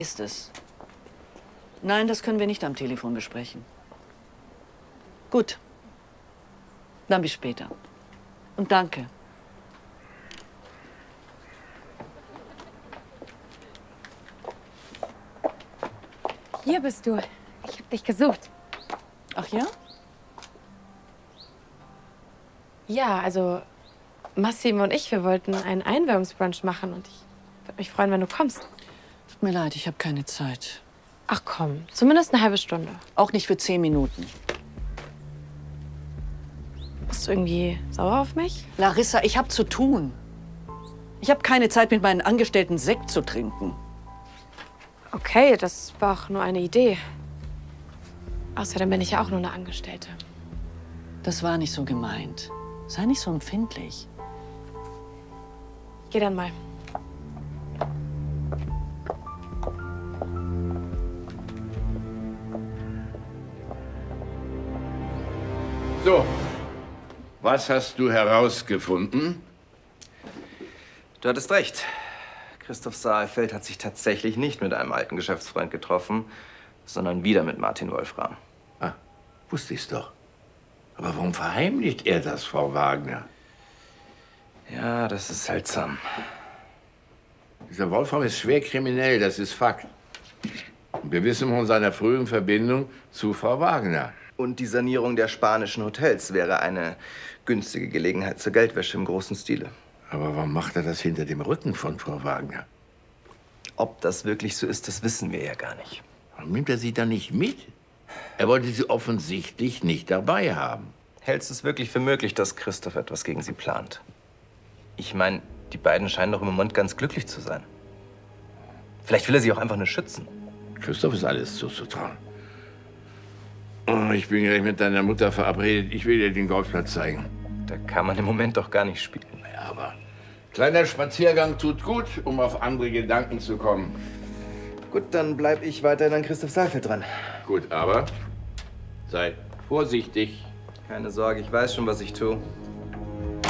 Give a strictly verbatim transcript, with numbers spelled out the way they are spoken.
Ist es? Nein, das können wir nicht am Telefon besprechen. Gut. Dann bis später. Und danke. Hier bist du. Ich hab dich gesucht. Ach ja? Ja, also Massimo und ich, wir wollten einen Einweihungsbrunch machen und ich würde mich freuen, wenn du kommst. Tut mir leid, ich habe keine Zeit. Ach komm, zumindest eine halbe Stunde. Auch nicht für zehn Minuten. Bist du irgendwie sauer auf mich? Larissa, ich habe zu tun. Ich habe keine Zeit, mit meinen Angestellten Sekt zu trinken. Okay, das war auch nur eine Idee. Außerdem bin ich ja auch nur eine Angestellte. Das war nicht so gemeint. Sei nicht so empfindlich. Geh dann mal. So, was hast du herausgefunden? Du hattest recht. Christoph Saalfeld hat sich tatsächlich nicht mit einem alten Geschäftsfreund getroffen, sondern wieder mit Martin Wolfram. Ah, wusste ich's doch. Aber warum verheimlicht er das, Frau Wagner? Ja, das ist seltsam. Dieser Wolfram ist schwer kriminell, das ist Fakt. Und wir wissen von seiner frühen Verbindung zu Frau Wagner. Und die Sanierung der spanischen Hotels wäre eine günstige Gelegenheit zur Geldwäsche im großen Stile. Aber warum macht er das hinter dem Rücken von Frau Wagner? Ob das wirklich so ist, das wissen wir ja gar nicht. Warum nimmt er sie dann nicht mit? Er wollte sie offensichtlich nicht dabei haben. Hältst du es wirklich für möglich, dass Christoph etwas gegen sie plant? Ich meine, die beiden scheinen doch im Moment ganz glücklich zu sein. Vielleicht will er sie auch einfach nur schützen. Christoph ist alles zuzutrauen. Oh, ich bin gleich mit deiner Mutter verabredet. Ich will dir den Golfplatz zeigen. Da kann man im Moment doch gar nicht spielen. Ja, aber kleiner Spaziergang tut gut, um auf andere Gedanken zu kommen. Gut, dann bleib ich weiterhin an Christoph Saalfeld dran. Gut, aber sei vorsichtig. Keine Sorge, ich weiß schon, was ich tue.